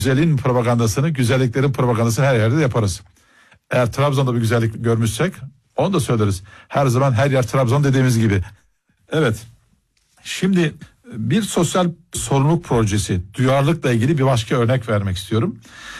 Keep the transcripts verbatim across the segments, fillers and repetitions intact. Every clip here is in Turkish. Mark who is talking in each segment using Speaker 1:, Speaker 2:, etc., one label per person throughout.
Speaker 1: Güzelliğin propagandasını, güzelliklerin propagandasını her yerde yaparız. Eğer Trabzon'da bir güzellik görmüşsek onu da söyleriz. Her zaman her yer Trabzon dediğimiz gibi. Evet. Şimdi bir sosyal sorumluluk projesi, duyarlılıkla ilgili bir başka örnek vermek istiyorum.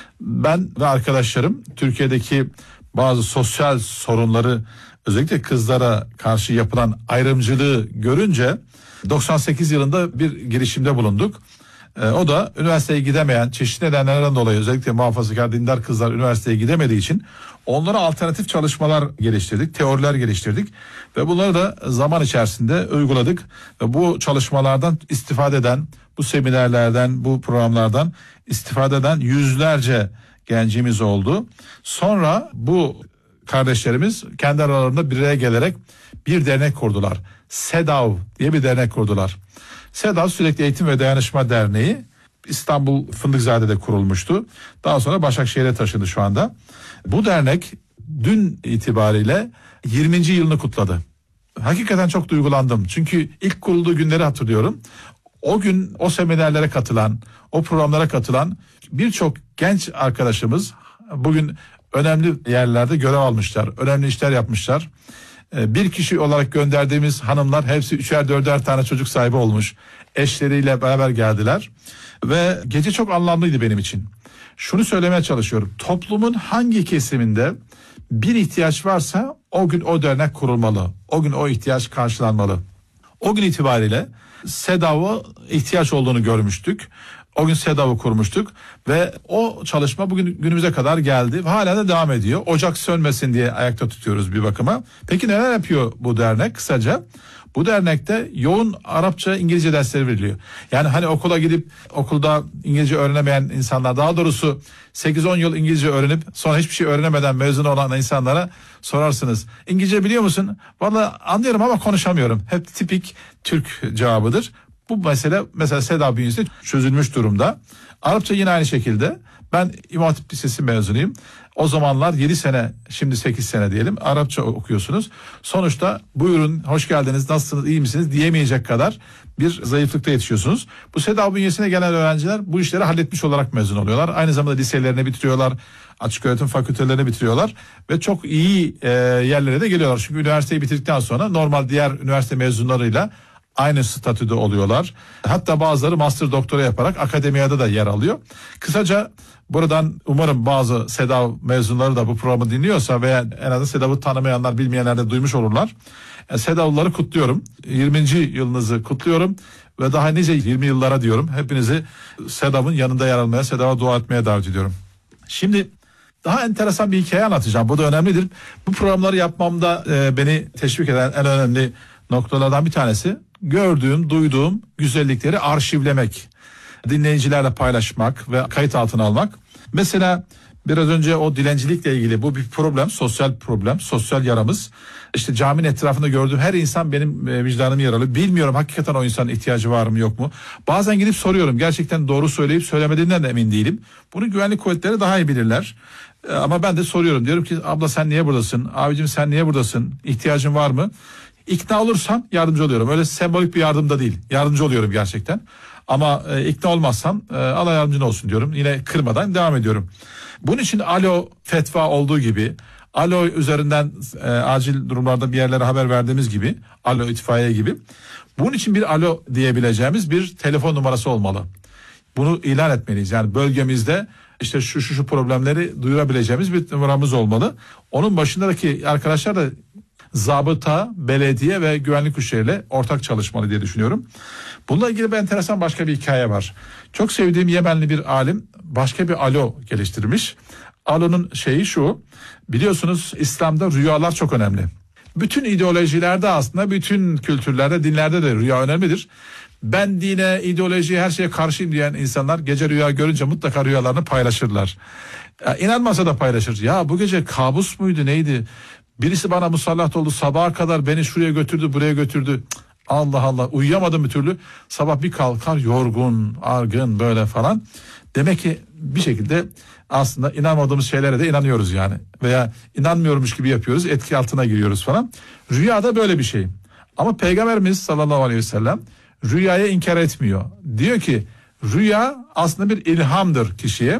Speaker 1: Ben ve arkadaşlarım Türkiye'deki bazı sosyal sorunları, özellikle kızlara karşı yapılan ayrımcılığı görünce doksan sekiz yılında bir girişimde bulunduk. Ee, o da üniversiteye gidemeyen, çeşitli nedenlerden dolayı özellikle muhafazakar dindar kızlar üniversiteye gidemediği için onlara alternatif çalışmalar geliştirdik, teoriler geliştirdik ve bunları da zaman içerisinde uyguladık. Ve bu çalışmalardan istifade eden, bu seminerlerden, bu programlardan istifade eden yüzlerce gencimiz oldu. Sonra bu kardeşlerimiz kendi aralarında bir araya gelerek bir dernek kurdular. SEDAV diye bir dernek kurdular. SEDAV Sürekli Eğitim ve Dayanışma Derneği İstanbul Fındıkzade'de kurulmuştu. Daha sonra Başakşehir'e taşındı şu anda. Bu dernek dün itibariyle yirminci yılını kutladı. Hakikaten çok duygulandım. Çünkü ilk kurulduğu günleri hatırlıyorum. O gün o seminerlere katılan, o programlara katılan birçok genç arkadaşımız bugün önemli yerlerde görev almışlar. Önemli işler yapmışlar. Bir kişi olarak gönderdiğimiz hanımlar hepsi üçer dörder tane çocuk sahibi olmuş. Eşleriyle beraber geldiler. Ve gece çok anlamlıydı benim için. Şunu söylemeye çalışıyorum. Toplumun hangi kesiminde bir ihtiyaç varsa o gün o dernek kurulmalı. O gün o ihtiyaç karşılanmalı. O gün itibariyle SEDAV'a ihtiyaç olduğunu görmüştük. O gün SEDAV'ı kurmuştuk ve o çalışma bugün günümüze kadar geldi ve hala da devam ediyor. Ocak sönmesin diye ayakta tutuyoruz bir bakıma. Peki neler yapıyor bu dernek? Kısaca bu dernekte yoğun Arapça, İngilizce dersleri veriliyor. Yani hani okula gidip okulda İngilizce öğrenemeyen insanlar, daha doğrusu sekiz on yıl İngilizce öğrenip sonra hiçbir şey öğrenemeden mezun olan insanlara sorarsınız. İngilizce biliyor musun? Vallahi anlıyorum ama konuşamıyorum. Hep tipik Türk cevabıdır. Bu mesele mesela SEDAV bünyesinde çözülmüş durumda. Arapça yine aynı şekilde. Ben İmam Hatip Lisesi mezunuyum. O zamanlar yedi sene, şimdi sekiz sene diyelim Arapça okuyorsunuz. Sonuçta buyurun, hoş geldiniz, nasılsınız, iyi misiniz diyemeyecek kadar bir zayıflıkta yetişiyorsunuz. Bu SEDAV bünyesine gelen öğrenciler bu işleri halletmiş olarak mezun oluyorlar. Aynı zamanda liselerini bitiriyorlar, açık öğretim fakültelerini bitiriyorlar ve çok iyi e, yerlere de geliyorlar. Çünkü üniversiteyi bitirdikten sonra normal diğer üniversite mezunlarıyla aynı statüde oluyorlar. Hatta bazıları master doktora yaparak akademiyada da yer alıyor. Kısaca buradan umarım bazı SEDAV mezunları da bu programı dinliyorsa veya en azından SEDAV'ı tanımayanlar, bilmeyenler de duymuş olurlar. Yani SEDAV'ları kutluyorum. yirminci yılınızı kutluyorum ve daha nice yirmi yıllara diyorum. Hepinizi SEDAV'ın yanında yer almaya, SEDAV'a dua etmeye davet ediyorum. Şimdi daha enteresan bir hikaye anlatacağım. Bu da önemlidir. Bu programları yapmamda e, beni teşvik eden en önemli noktalardan bir tanesi, gördüğüm, duyduğum güzellikleri arşivlemek, dinleyicilerle paylaşmak ve kayıt altına almak. Mesela biraz önce o dilencilikle ilgili bu bir problem, sosyal problem, sosyal yaramız. İşte caminin etrafında gördüğüm her insan benim vicdanım yaralı. Bilmiyorum hakikaten o insanın ihtiyacı var mı yok mu? Bazen gidip soruyorum, gerçekten doğru söyleyip söylemediğinden de emin değilim. Bunu güvenlik kuvvetleri daha iyi bilirler. Ama ben de soruyorum, diyorum ki abla sen niye buradasın? Abicim sen niye buradasın? İhtiyacın var mı? İkna olursam yardımcı oluyorum. Öyle sembolik bir yardım da değil. Yardımcı oluyorum gerçekten. Ama e, ikna olmazsam e, Allah yardımcın olsun diyorum. Yine kırmadan devam ediyorum. Bunun için alo fetva olduğu gibi, alo üzerinden e, acil durumlarda bir yerlere haber verdiğimiz gibi, alo itfaiye gibi. Bunun için bir alo diyebileceğimiz bir telefon numarası olmalı. Bunu ilan etmeliyiz. Yani bölgemizde işte şu şu şu problemleri duyurabileceğimiz bir numaramız olmalı. Onun başındaki arkadaşlar da zabıta, belediye ve güvenlik güçleriyle ortak çalışmalı diye düşünüyorum. Bununla ilgili bir enteresan başka bir hikaye var. Çok sevdiğim Yemenli bir alim başka bir alo geliştirmiş. Alo'nun şeyi şu, biliyorsunuz İslam'da rüyalar çok önemli. Bütün ideolojilerde aslında, bütün kültürlerde, dinlerde de rüya önemlidir. Ben dine, ideolojiye, her şeye karşıyım diyen insanlar gece rüya görünce mutlaka rüyalarını paylaşırlar. Ya, inanmasa da paylaşır. Ya bu gece kabus muydu, neydi? Birisi bana musallat oldu, sabaha kadar beni şuraya götürdü, buraya götürdü. Cık, Allah Allah, uyuyamadım bir türlü. Sabah bir kalkar yorgun, argın böyle falan. Demek ki bir şekilde aslında inanmadığımız şeylere de inanıyoruz yani. Veya inanmıyormuş gibi yapıyoruz, etki altına giriyoruz falan. Rüya da böyle bir şey. Ama Peygamberimiz sallallahu aleyhi ve sellem rüyayı inkar etmiyor. Diyor ki Rüya aslında bir ilhamdır kişiye.